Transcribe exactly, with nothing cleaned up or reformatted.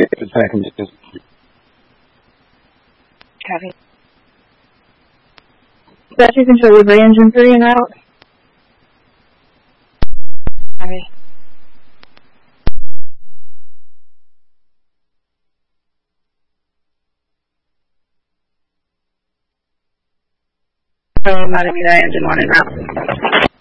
wait a second. Copy. Dispatcher control with engine three and out. Copy. So, I'm not engine one and out.